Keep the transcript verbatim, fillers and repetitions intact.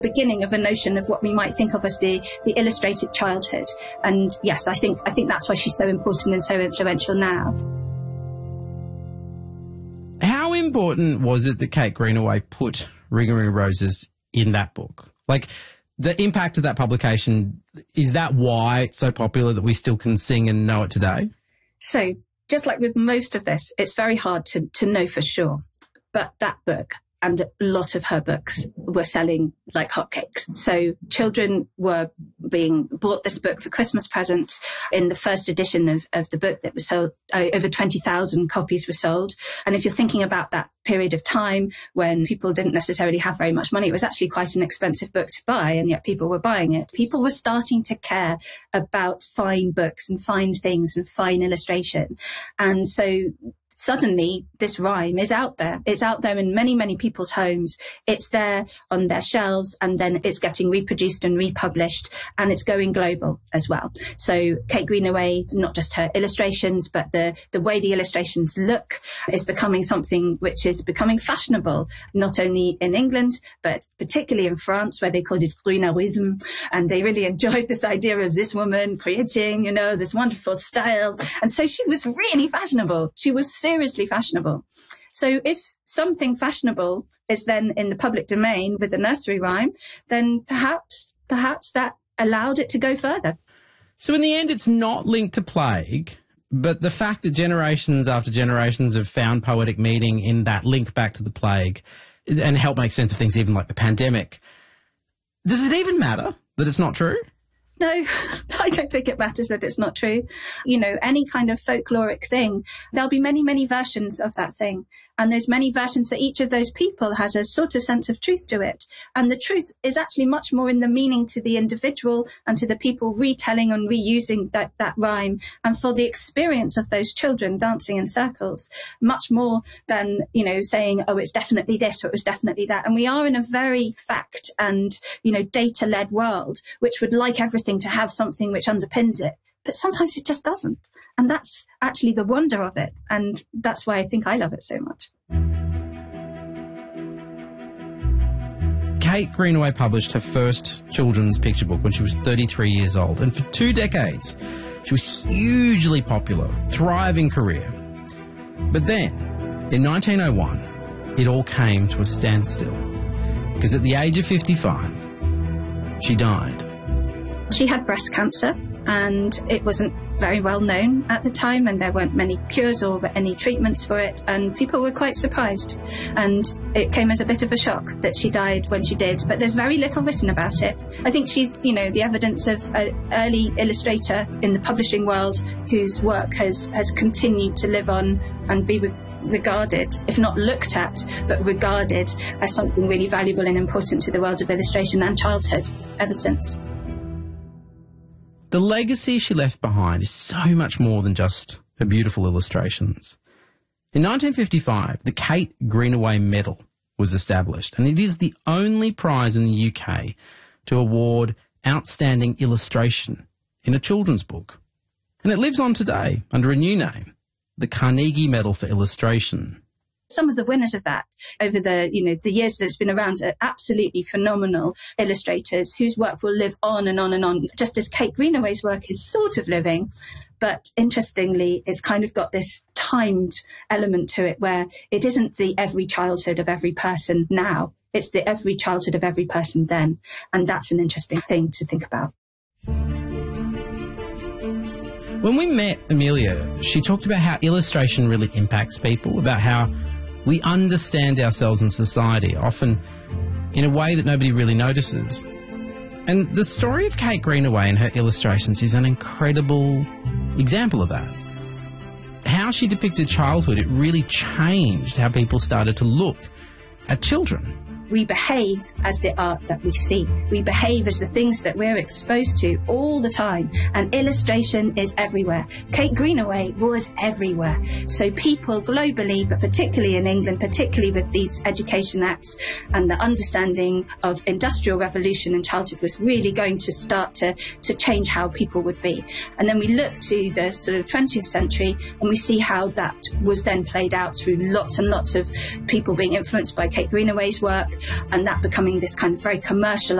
beginning of a notion of what we might think of as the, the illustrated childhood. And yes, I think I think that's why she's so important and so influential now. How important was it that Kate Greenaway put Ring a Ring Roses in that book? Like, the impact of that publication, is that why it's so popular that we still can sing and know it today? So, just like with most of this, it's very hard to, to know for sure. But that book and a lot of her books were selling like hotcakes. So children were being bought this book for Christmas presents. In the first edition of, of the book that was sold, uh, over twenty thousand copies were sold. And if you're thinking about that period of time when people didn't necessarily have very much money, it was actually quite an expensive book to buy, and yet people were buying it. People were starting to care about fine books and fine things and fine illustration. And so suddenly this rhyme is out there. It's out there in many, many people's homes. It's there on their shelves, and then it's getting reproduced and republished, and it's going global as well. So Kate Greenaway, not just her illustrations, but the, the way the illustrations look is becoming something which is becoming fashionable, not only in England, but particularly in France, where they called it Grunerism. And they really enjoyed this idea of this woman creating, you know, this wonderful style. And so she was really fashionable. She was seriously fashionable. So if something fashionable is then in the public domain with a nursery rhyme, then perhaps, perhaps that allowed it to go further. So in the end, it's not linked to plague, but the fact that generations after generations have found poetic meaning in that link back to the plague and help make sense of things even like the pandemic, does it even matter that it's not true? No, I don't think it matters that it's not true. You know, any kind of folkloric thing, there'll be many, many versions of that thing. And there's many versions for each of those people has a sort of sense of truth to it. And the truth is actually much more in the meaning to the individual and to the people retelling and reusing that, that rhyme, and for the experience of those children dancing in circles, much more than, you know, saying, oh, it's definitely this or it was definitely that. And we are in a very fact and, you know, data-led world, which would like everything to have something which underpins it. But sometimes it just doesn't. And that's actually the wonder of it. And that's why I think I love it so much. Kate Greenaway published her first children's picture book when she was thirty-three years old. And for two decades, she was hugely popular, thriving career. But then, in nineteen oh one, it all came to a standstill. Because at the age of fifty-five, she died. She had breast cancer, and it wasn't very well known at the time, and there weren't many cures or any treatments for it, and people were quite surprised. And it came as a bit of a shock that she died when she did, but there's very little written about it. I think she's, you know, the evidence of an early illustrator in the publishing world whose work has, has continued to live on and be re- regarded, if not looked at, but regarded as something really valuable and important to the world of illustration and childhood ever since. The legacy she left behind is so much more than just her beautiful illustrations. In nineteen fifty-five, the Kate Greenaway Medal was established, and it is the only prize in the U K to award outstanding illustration in a children's book. And it lives on today under a new name, the Carnegie Medal for Illustration. Some of the winners of that over the, you know, the years that it's been around are absolutely phenomenal illustrators whose work will live on and on and on, just as Kate Greenaway's work is sort of living. But interestingly, it's kind of got this timed element to it where it isn't the every childhood of every person now. It's the every childhood of every person then. And that's an interesting thing to think about. When we met Amelia, she talked about how illustration really impacts people, about how we understand ourselves in society, often in a way that nobody really notices. And the story of Kate Greenaway and her illustrations is an incredible example of that. How she depicted childhood, it really changed how people started to look at children. We behave as the art that we see. We behave as the things that we're exposed to all the time. And illustration is everywhere. Kate Greenaway was everywhere. So people globally, but particularly in England, particularly with these Education Acts and the understanding of industrial revolution and childhood was really going to start to, to change how people would be. And then we look to the sort of twentieth century and we see how that was then played out through lots and lots of people being influenced by Kate Greenaway's work, and that becoming this kind of very commercial